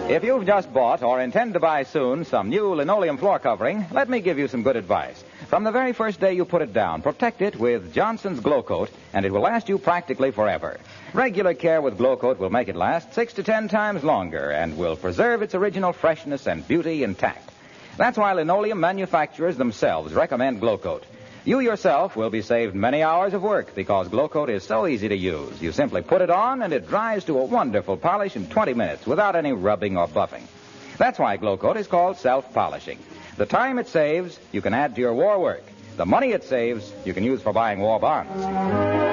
If you've just bought or intend to buy soon some new linoleum floor covering, let me give you some good advice. From the very first day you put it down, protect it with Johnson's Glow Coat, and it will last you practically forever. Regular care with Glow Coat will make it last 6 to 10 times longer and will preserve its original freshness and beauty intact. That's why linoleum manufacturers themselves recommend Glow Coat. You yourself will be saved many hours of work because Glow Coat is so easy to use. You simply put it on and it dries to a wonderful polish in 20 minutes without any rubbing or buffing. That's why Glow Coat is called self-polishing. The time it saves, you can add to your war work. The money it saves, you can use for buying war bonds.